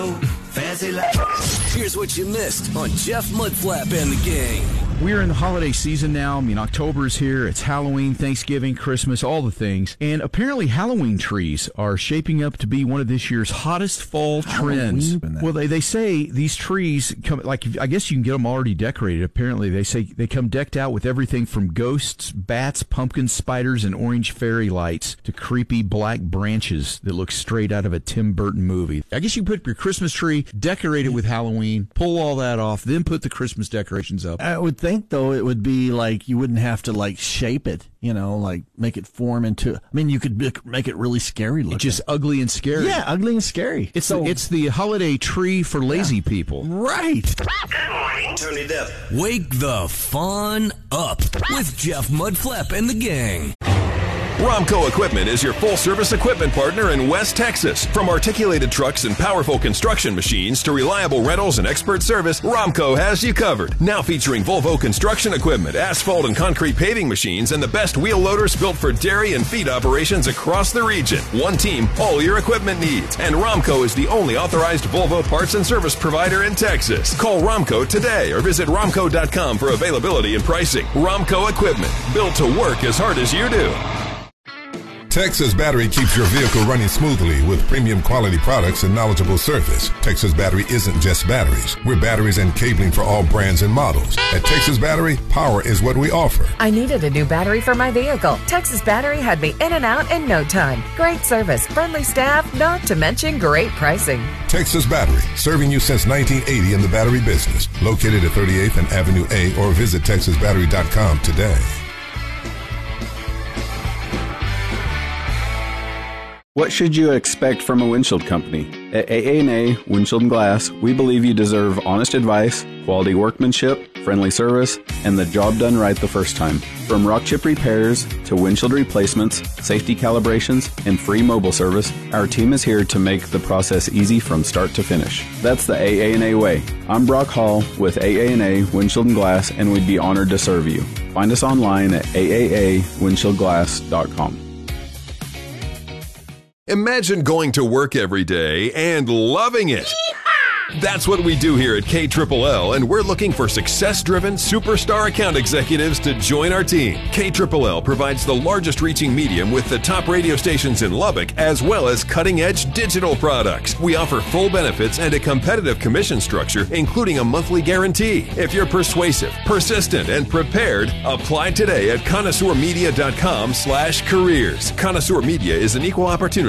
Fancy life. Here's what you missed on Jeff Mudflap and the Gang. We're in the holiday season now. I mean, October's here. It's Halloween, Thanksgiving, Christmas, all the things. And apparently Halloween trees are shaping up to be one of this year's hottest fall trends. Well, they say these trees come, like, I guess you can get them already decorated. Apparently they say they come decked out with everything from ghosts, bats, pumpkins, spiders, and orange fairy lights to creepy black branches that look straight out of a Tim Burton movie. I guess you put up your Christmas tree, decorate it with Halloween, pull all that off, then put the Christmas decorations up. I would think, though, it would be like you wouldn't have to, like, shape it, you know, like make it form into, I mean, you could make it really scary looking. It's just ugly and scary. Yeah, ugly and scary. It's the holiday tree for lazy people. Right. Good morning. Turn it up. Wake the fun up with Jeff Mudflap and the Gang. Romco Equipment is your full-service equipment partner in West Texas. From articulated trucks and powerful construction machines to reliable rentals and expert service, Romco has you covered. Now featuring Volvo construction equipment, asphalt and concrete paving machines, and the best wheel loaders built for dairy and feed operations across the region. One team, all your equipment needs. And Romco is the only authorized Volvo parts and service provider in Texas. Call Romco today or visit romco.com for availability and pricing. Romco Equipment, built to work as hard as you do. Texas Battery keeps your vehicle running smoothly with premium quality products and knowledgeable service. Texas Battery isn't just batteries. We're batteries and cabling for all brands and models. At Texas Battery, power is what we offer. I needed a new battery for my vehicle. Texas Battery had me in and out in no time. Great service, friendly staff, not to mention great pricing. Texas Battery, serving you since 1980 in the battery business. Located at 38th and Avenue A or visit TexasBattery.com today. What should you expect from a windshield company? At AA&A Windshield and Glass, we believe you deserve honest advice, quality workmanship, friendly service, and the job done right the first time. From rock chip repairs to windshield replacements, safety calibrations, and free mobile service, our team is here to make the process easy from start to finish. That's the AA&A way. I'm Brock Hall with AA&A Windshield and Glass, and we'd be honored to serve you. Find us online at aawindshieldglass.com. Imagine going to work every day and loving it. That's what we do here at KLLL, and we're looking for success-driven superstar account executives to join our team. KLLL provides the largest reaching medium with the top radio stations in Lubbock, as well as cutting-edge digital products. We offer full benefits and a competitive commission structure, including a monthly guarantee. If you're persuasive, persistent, and prepared, apply today at connoisseurmedia.com/careers. Connoisseur Media is an equal opportunity